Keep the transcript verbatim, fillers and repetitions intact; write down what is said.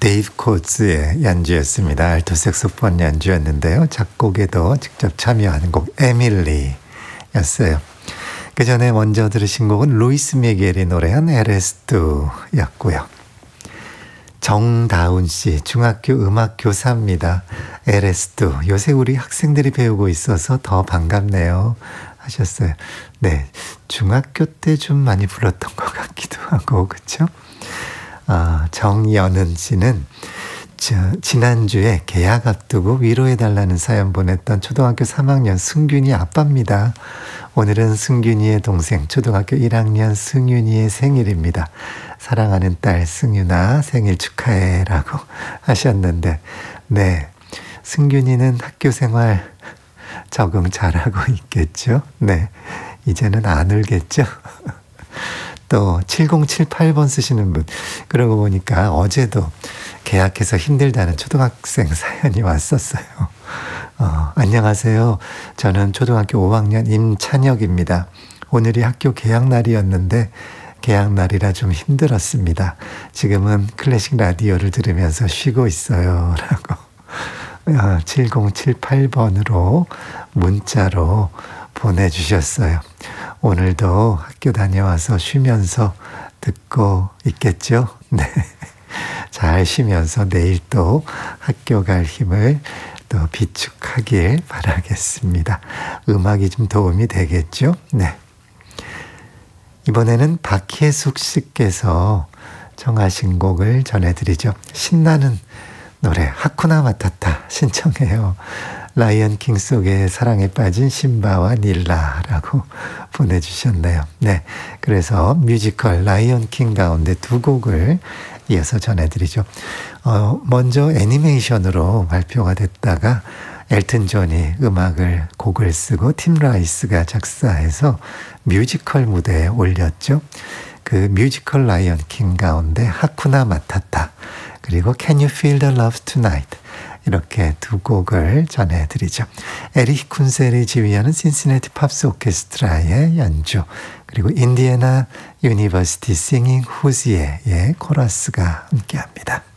데이브 코츠의 연주였습니다. 알토 색소폰 연주였는데요. 작곡에도 직접 참여하는 곡 에밀리였어요. 그 전에 먼저 들으신 곡은 루이스 미겔이 노래한 에레스투였고요. 정다운 씨, 중학교 음악 교사입니다. 에레스투, 요새 우리 학생들이 배우고 있어서 더 반갑네요 하셨어요. 네, 중학교 때 좀 많이 불렀던 것 같기도 하고, 그렇죠? 아, 정연은 씨는 저, 지난주에 개학 앞두고 위로해달라는 사연 보냈던 초등학교 삼 학년 승균이 아빠입니다. 오늘은 승균이의 동생 초등학교 일 학년 승윤이의 생일입니다. 사랑하는 딸 승윤아 생일 축하해 라고 하셨는데, 네, 승균이는 학교 생활 적응 잘하고 있겠죠. 네, 이제는 안 울겠죠. 또 칠공칠팔 번 쓰시는 분, 그러고 보니까 어제도 개학해서 힘들다는 초등학생 사연이 왔었어요. 어, 안녕하세요. 저는 초등학교 오 학년 임찬혁입니다. 오늘이 학교 개학날이었는데 개학날이라 좀 힘들었습니다. 지금은 클래식 라디오를 들으면서 쉬고 있어요 라고 어, 칠공칠팔 번으로 문자로 보내주셨어요. 오늘도 학교 다녀와서 쉬면서 듣고 있겠죠? 네. 잘 쉬면서 내일 또 학교 갈 힘을 또 비축하길 바라겠습니다. 음악이 좀 도움이 되겠죠? 네. 이번에는 박혜숙 씨께서 청하신 곡을 전해드리죠. 신나는 노래 하쿠나 마타타 신청해요. 라이언킹 속에 사랑에 빠진 심바와 닐라라고 보내주셨네요. 네, 그래서 뮤지컬 라이언킹 가운데 두 곡을 이어서 전해드리죠. 어, 먼저 애니메이션으로 발표가 됐다가 엘튼 존이 음악을 곡을 쓰고 팀 라이스가 작사해서 뮤지컬 무대에 올렸죠. 그 뮤지컬 라이언킹 가운데 하쿠나 마타타 그리고 Can You Feel the Love Tonight 이렇게 두 곡을 전해드리죠. 에릭 쿤셀이 지휘하는 신시내티 팝스 오케스트라의 연주 그리고 인디애나 유니버시티 싱잉 후지에의 코러스가 함께합니다.